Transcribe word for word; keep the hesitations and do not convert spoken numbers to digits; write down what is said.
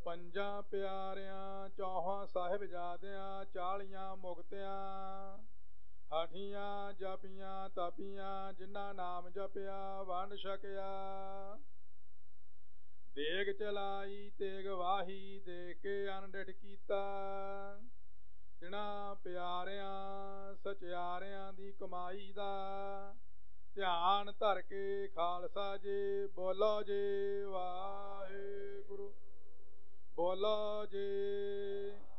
ਪੰਜਾਂ ਪਿਆਰਿਆਂ ਚੌਹਾਂ ਸਾਹਿਬਜ਼ਾਦਿਆਂ ਚਾਲੀਆਂ ਮੁਕਤਿਆਂ ਹਾਠੀਆਂ ਜਪੀਆਂ ਤਪੀਆਂ ਜਿਨ੍ਹਾਂ ਨਾਮ ਜਪਿਆ ਵੰਡ ਛਕਿਆ। ਦੇਗ ਚਲਾਈ ਤੇਗ ਵਾਹੀ ਦੇਖ ਕੇ ਅਨਡਿਠ ਕੀਤਾ ਜਿਨ੍ਹਾਂ ਪਿਆਰਿਆਂ ਸਚਿਆਰਿਆਂ ਦੀ ਕਮਾਈ ਦਾ ਧਿਆਨ ਧਰ ਕੇ ਖਾਲਸਾ ਜੀ ਬੋਲੋ ਜੀ ਵਾਹਿਗੁਰੂ ਬੋਲੋ ਜੀ